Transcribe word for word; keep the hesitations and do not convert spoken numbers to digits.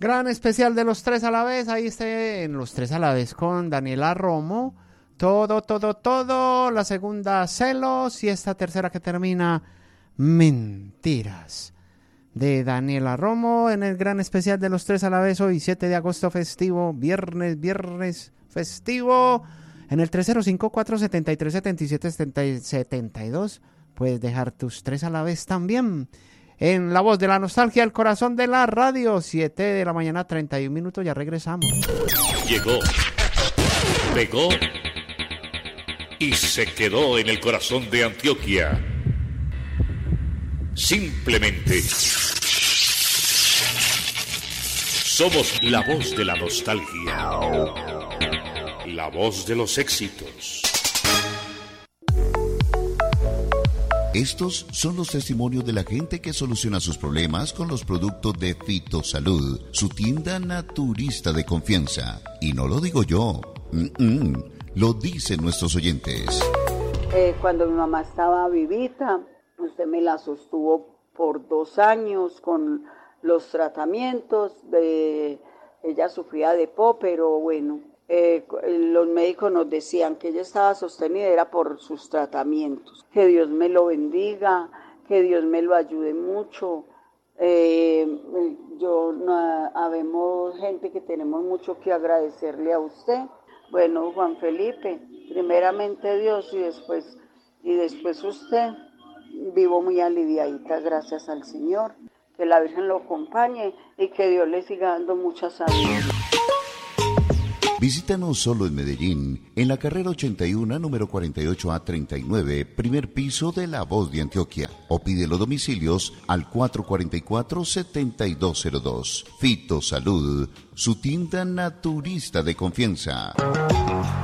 Gran especial de los tres a la vez, ahí está en los tres a la vez con Daniela Romo. Todo, todo, todo. La segunda, Celos. Y esta tercera que termina, Mentiras. De Daniela Romo en el gran especial de los tres a la vez. Hoy, siete de agosto, festivo. Viernes, viernes, festivo. En el tres cero cinco, cuatro siete tres, siete siete siete dos. Puedes dejar tus tres a la vez también. En la voz de la nostalgia, el corazón de la radio. siete de la mañana, treinta y un minutos. Ya regresamos. Llegó, pegó y se quedó en el corazón de Antioquia. Simplemente somos la voz de la nostalgia, la voz de los éxitos. Estos son los testimonios de la gente que soluciona sus problemas con los productos de Fitosalud, su tienda naturista de confianza. Y no lo digo yo, Mm-mm. lo dicen nuestros oyentes. Eh, cuando mi mamá estaba vivita, usted me la sostuvo por dos años con los tratamientos. De, ella sufría de P O, pero bueno, eh, los médicos nos decían que ella estaba sostenida era por sus tratamientos. Que Dios me lo bendiga, que Dios me lo ayude mucho. Eh, yo no, habemos gente que tenemos mucho que agradecerle a usted. Bueno, Juan Felipe, primeramente Dios y después, y después usted. Vivo muy aliviadita, gracias al Señor. Que la Virgen lo acompañe y que Dios le siga dando mucha salud. Visítanos solo en Medellín, en la carrera ochenta y uno, número cuarenta y ocho A treinta y nueve, primer piso de La Voz de Antioquia. O pide los domicilios al cuatro cuatro cuatro, siete dos cero dos. Fitosalud, su tienda naturista de confianza.